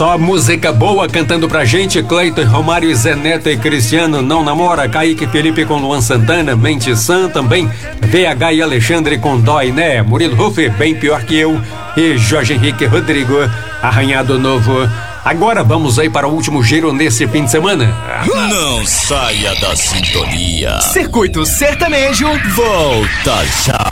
Só música boa cantando pra gente. Cleiton, Romário, Zé Neto e Cristiano. Não namora. Kaique Felipe com Luan Santana. Mente San também. VH e Alexandre com Dói, né? Murilo Ruff, Bem Pior Que Eu. E Jorge Henrique Rodrigo, Arranhado Novo. Agora vamos aí para o último giro nesse fim de semana. Não saia da sintonia. Circuito Sertanejo volta já.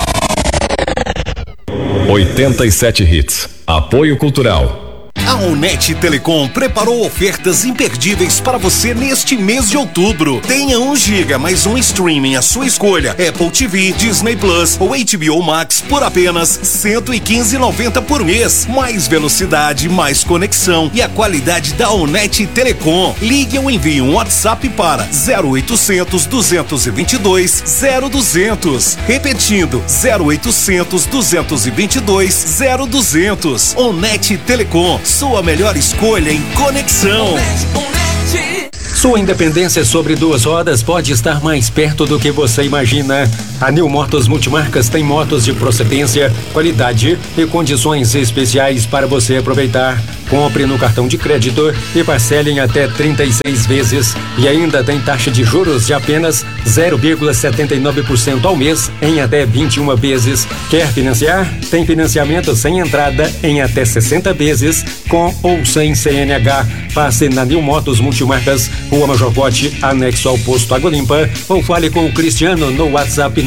87 hits. Apoio Cultural. A Onet Telecom preparou ofertas imperdíveis para você neste mês de outubro. Tenha 1 GB mais um streaming à sua escolha, Apple TV, Disney Plus ou HBO Max por apenas R$ 115,90 por mês. Mais velocidade, mais conexão e a qualidade da Onet Telecom. Ligue ou envie um WhatsApp para 0800 222 0200. Repetindo, 0800 222 0200. Onet Telecom. Sua melhor escolha em conexão. Sua independência sobre 2 rodas pode estar mais perto do que você imagina. A New Motos Multimarcas tem motos de procedência, qualidade e condições especiais para você aproveitar. Compre no cartão de crédito e parcele em até 36 vezes. E ainda tem taxa de juros de apenas 0,79% ao mês em até 21 vezes. Quer financiar? Tem financiamento sem entrada em até 60 vezes, com ou sem CNH. Passe na New Motos Multimarcas, Rua Major Pote, anexo ao posto Água Limpa, ou fale com o Cristiano no WhatsApp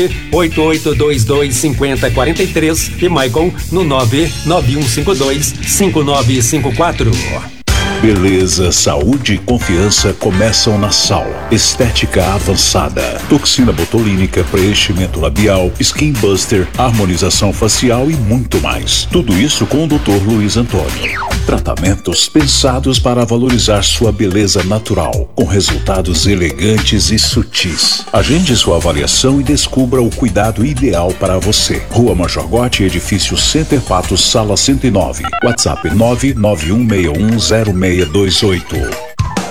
988225043 e Michael no 991525954. Beleza, saúde e confiança começam na Sal. Estética avançada, toxina botulínica, preenchimento labial, skin buster, harmonização facial e muito mais. Tudo isso com o Dr. Luiz Antônio. Tratamentos pensados para valorizar sua beleza natural, com resultados elegantes e sutis. Agende sua avaliação e descubra o cuidado ideal para você. Rua Major Gotti, edifício Center Patos, sala 109. WhatsApp 991610628.